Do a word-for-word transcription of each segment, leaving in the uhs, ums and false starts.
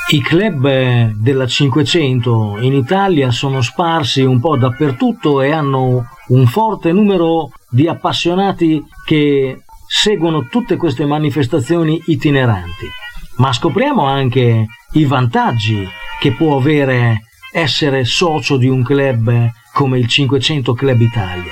I club della cinquecento in Italia sono sparsi un po' dappertutto e hanno un forte numero di appassionati che seguono tutte queste manifestazioni itineranti. Ma scopriamo anche i vantaggi che può avere essere socio di un club come il Cinquecento Club Italia.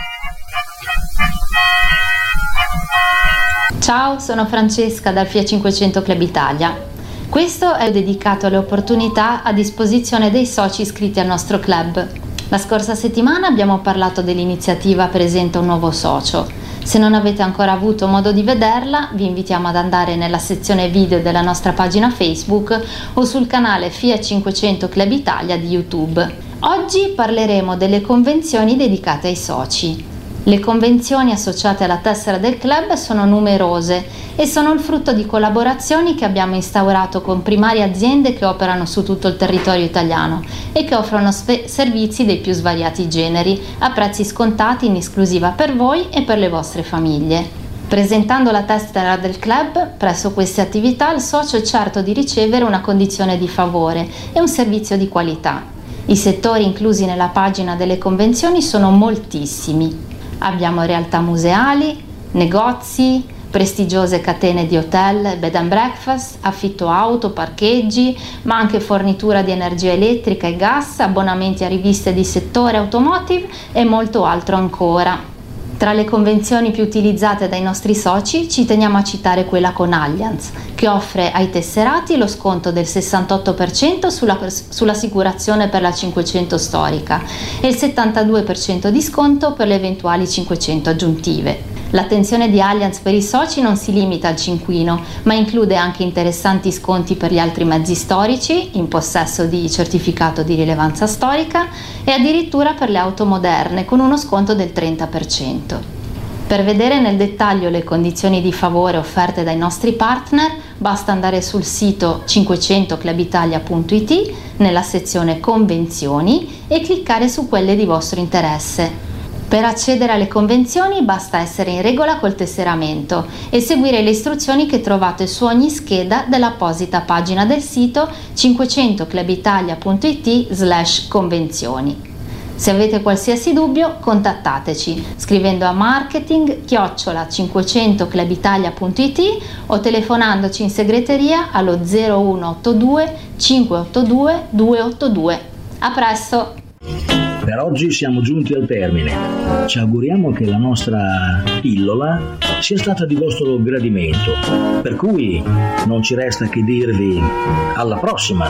Ciao, sono Francesca dal Fiat Cinquecento Club Italia. Questo è dedicato alle opportunità a disposizione dei soci iscritti al nostro club. La scorsa settimana abbiamo parlato dell'iniziativa Presenta un nuovo socio. Se non avete ancora avuto modo di vederla, vi invitiamo ad andare nella sezione video della nostra pagina Facebook o sul canale Fiat Cinquecento Club Italia di YouTube. Oggi parleremo delle convenzioni dedicate ai soci. Le convenzioni associate alla tessera del club sono numerose e sono il frutto di collaborazioni che abbiamo instaurato con primarie aziende che operano su tutto il territorio italiano e che offrono spe- servizi dei più svariati generi a prezzi scontati in esclusiva per voi e per le vostre famiglie. Presentando la tessera del club, presso queste attività il socio è certo di ricevere una condizione di favore e un servizio di qualità. I settori inclusi nella pagina delle convenzioni sono moltissimi. Abbiamo realtà museali, negozi, prestigiose catene di hotel, bed and breakfast, affitto auto, parcheggi, ma anche fornitura di energia elettrica e gas, abbonamenti a riviste di settore automotive e molto altro ancora. Tra le convenzioni più utilizzate dai nostri soci ci teniamo a citare quella con Allianz, che offre ai tesserati lo sconto del sessantotto per cento sulla, sull'assicurazione per la Cinquecento storica e il settantadue per cento di sconto per le eventuali Cinquecento aggiuntive. L'attenzione di Allianz per i soci non si limita al cinquino, ma include anche interessanti sconti per gli altri mezzi storici in possesso di certificato di rilevanza storica e addirittura per le auto moderne con uno sconto del trenta per cento. Per vedere nel dettaglio le condizioni di favore offerte dai nostri partner basta andare sul sito cinquecento club italia punto it nella sezione Convenzioni e cliccare su quelle di vostro interesse. Per accedere alle convenzioni basta essere in regola col tesseramento e seguire le istruzioni che trovate su ogni scheda dell'apposita pagina del sito cinquecento club italia punto it slash convenzioni. Se avete qualsiasi dubbio, contattateci scrivendo a marketing chiocciola cinquecento club italia punto it o telefonandoci in segreteria allo zero uno otto due cinque otto due due otto due. A presto! Per oggi siamo giunti al termine. Ci auguriamo che la nostra pillola sia stata di vostro gradimento, per cui non ci resta che dirvi alla prossima.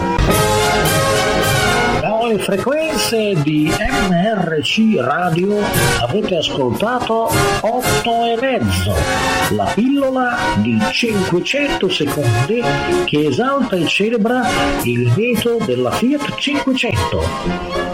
Dalle frequenze di M R C Radio avete ascoltato otto e mezzo, la pillola di cinquecento secondi che esalta e celebra il mito della Fiat cinquecento.